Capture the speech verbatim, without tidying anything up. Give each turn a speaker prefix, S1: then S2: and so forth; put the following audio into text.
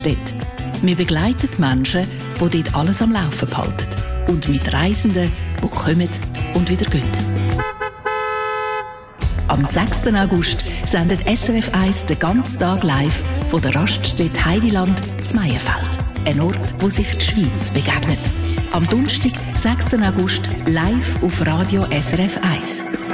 S1: Raststätte. Wir begleiten die Menschen, die dort alles am Laufen behalten. Und mit Reisenden, die kommen und wieder gehen. Am sechsten August sendet S R F eins den ganzen Tag live von der Raststätte Heidiland zu Meienfeld. Ein Ort, wo sich die Schweiz begegnet. Am Donnerstag, sechsten August, live auf Radio S R F eins.